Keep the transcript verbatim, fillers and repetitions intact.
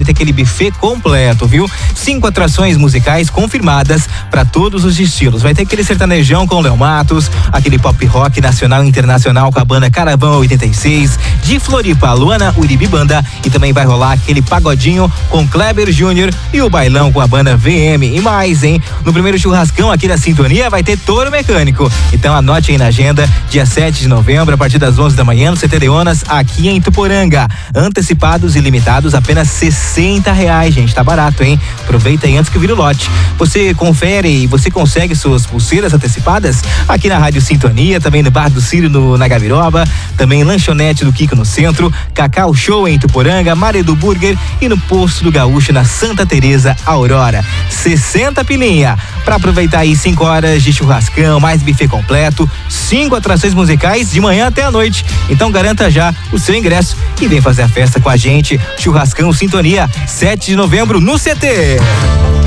ter aquele buffet completo, viu? Cinco atrações musicais confirmadas para todos os estilos. Vai ter aquele sertanejão com Léo Matos, aquele pop rock nacional e internacional com a banda Caravão oitenta e seis, de Floripa, Luana Uribe Banda, e também vai rolar aquele pagodinho com Kleber Júnior e o bailão com a banda V M. E mais, hein? No primeiro churrascão aqui da Sintonia vai ter touro mecânico. Então anote aí na agenda, dia sete de novembro, a partir das onze da manhã, no C T Leonas, aqui em Tuporanga. Antecipados e limitados, apenas sessenta reais, gente. Tá barato, hein? Aproveita aí antes que vire o lote. Você confere e você consegue suas pulseiras antecipadas aqui na Rádio Sintonia, também no Bar do Círio, no, na Gabiroba, também Lanchonete do Kiko no centro, Cacau Show em Tuporanga, Maredo Burger e no Posto do Gaúcho, na Santa Teresa Aurora. sessenta pilinha para aproveitar aí cinco horas de churrascão, mais buffet completo, cinco atrações musicais de manhã até a noite. Então garanta já o seu ingresso e vem fazer a festa com a gente. Churrascão Sintonia, sete de novembro no C T.